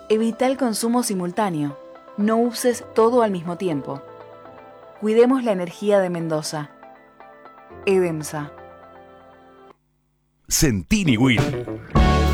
Evita el consumo simultáneo. No uses todo al mismo tiempo. Cuidemos la energía de Mendoza. EDEMSA. Centini Will.